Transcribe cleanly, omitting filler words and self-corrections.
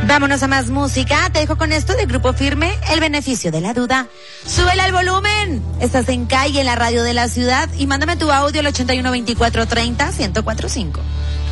Vámonos a más música. Te dejo con esto de Grupo Firme, El beneficio de la duda. Súbele al volumen. Estás en Calle, en la radio de la ciudad, y mándame tu audio al 81 24 30 1045.